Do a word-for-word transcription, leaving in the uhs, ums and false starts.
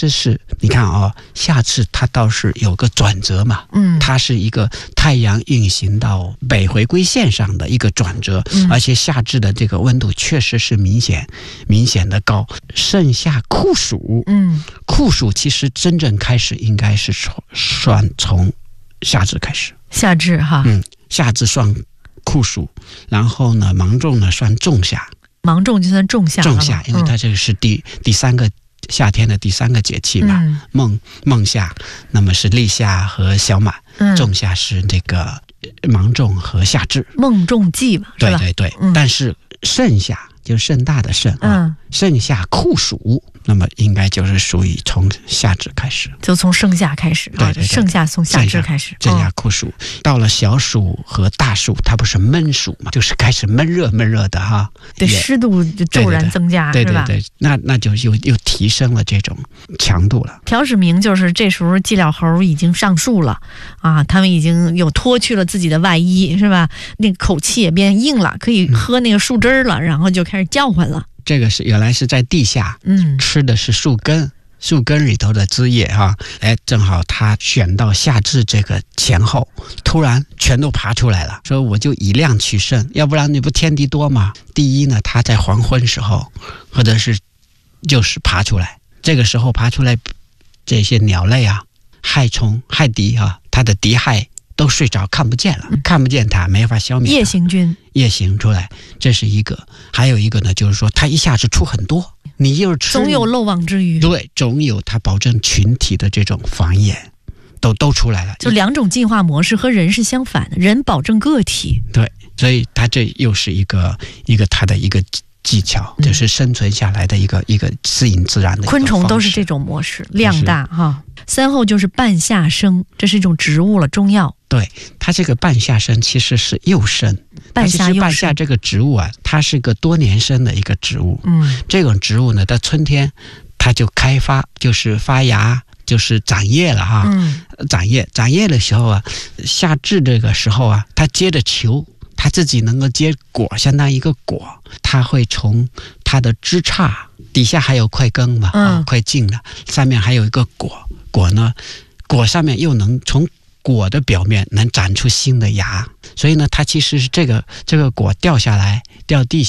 实是你看哦，夏至它倒是有个转折嘛， 嗯， 它是一个太阳运行到北回归线上的一个转折， 嗯、 而且夏至的这个温度确实是明显明显的高。盛夏酷暑， 嗯， 酷暑其实真正开始应该是算从夏至开始， 夏至哈， 嗯，夏至算酷暑，然后呢，芒种呢算仲夏。 芒种就算仲夏， 仲夏，因为它这个是第、嗯、第三个夏天的第三个节气嘛， 嗯、 孟孟夏，那么是立夏和小满， 嗯、 仲夏是这个芒种和夏至， 孟仲季嘛， 对对对， 嗯、 但是盛夏就是盛大的盛啊， 嗯、 盛夏酷暑，那么应该就是属于从夏至开始， 就从盛夏开始， 对对对， 盛夏从夏至开始， 盛夏酷暑，嗯、到了小暑和大暑，它不是闷暑嘛，就是开始闷热闷热的哈， 对，湿度就骤然增加， 对对对， 是吧？ 对对对，那那就又又提升了这种强度了。 条史明就是这时候寂寥猴已经上树了啊，他们已经有脱去了自己的外衣，是吧？那个口气也变硬了，可以喝那个树枝了，嗯、然后就开始叫唤了。 这个是原来是在地下， 嗯， 吃的是树根，树根里头的枝叶哈，哎，正好他选到夏至这个前后，突然全都爬出来了，说我就以量取胜，要不然你不天敌多吗？第一呢，他在黄昏时候，或者是就是爬出来，这个时候爬出来，这些鸟类啊、害虫、害敌啊，它的敌害都睡着看不见了，嗯、看不见它，没法消灭它。 夜行军夜行出来，这是一个。还有一个呢，就是说它一下子出很多，你就是吃， 总有漏网之鱼。 对，总有它保证群体的这种繁衍，都都出来了。 就两种进化模式和人是相反的，人保证个体。 对，所以它这又是一个一个它的一个技巧， 嗯、 就是生存下来的一个一个适应自然的一个昆虫都是这种模式，量大哈。三后就是半夏生，这是一种植物了，中药。 对，它这个半夏生其实是幼生， 半夏幼生。 半夏这个植物啊，它是个多年生的一个植物。 嗯， 这种植物呢，到春天它就开发，就是发芽，就是长叶了哈。 嗯， 长叶，长叶的时候啊，夏至这个时候啊，它结着球，它自己能够结果，相当于一个果，它会从它的枝杈底下还有块根嘛， 嗯、 啊，块茎的，上面还有一个果，果呢，果上面又能从果的表面能长出新的芽，所以呢，它其实是这个这个果掉下来掉地